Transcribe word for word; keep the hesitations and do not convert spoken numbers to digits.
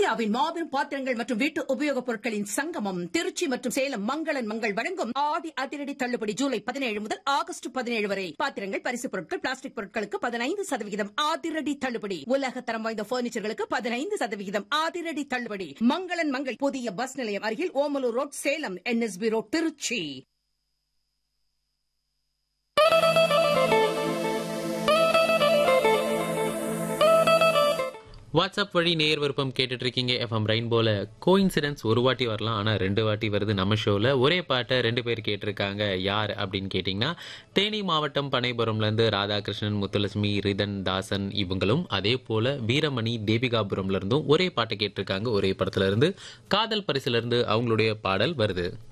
இந்தியாவின் மாபெரும் பாத்திரங்கள் மற்றும் வீட்டு உபயோகப் பொருட்களின் சங்கமம் திருச்சி மற்றும் சேலம் மங்களன் மங்கள் வழங்கும் ஆடி அதிரடி தள்ளுபடி ஜூலை பதினேழு முதல் ஆகஸ்ட் பதினேழு வரை. பாத்திரங்கள், பரிசு பொருட்கள், பிளாஸ்டிக் பொருட்களுக்கு பதினைந்து சதவிகிதம் அதிரடி தள்ளுபடி. உலக தரம் வாய்ந்த பர்னிச்சர்களுக்கு பதினைந்து சதவிகிதம் அதிரடி தள்ளுபடி. மங்களன் மங்கள் புதிய பஸ் நிலையம் அருகில் Omalur road Salem, NSP road Trichy. WhatsApp வழி நேர் விருப்பம் கேட்டுட்டு இருக்கீங்க. எஃப்எம் ரெயின்போல கோயின்சிடன்ஸ் ஒரு வாட்டி வரலாம், ஆனால் ரெண்டு வாட்டி வருது நம்ம ஷோவில். ஒரே பாட்டை ரெண்டு பேர் கேட்டிருக்காங்க. யார் அப்படின்னு கேட்டிங்கன்னா, தேனி மாவட்டம் பனைபுரம்லேருந்து ராதாகிருஷ்ணன், முத்துலட்சுமி, ரிதன் தாசன் இவங்களும், அதே போல் வீரமணி தேவிகாபுரம்லேருந்தும் ஒரே பாட்டை கேட்டிருக்காங்க. ஒரே படத்துல இருந்து காதல் பரிசுலேருந்து அவங்களுடைய பாடல் வருது.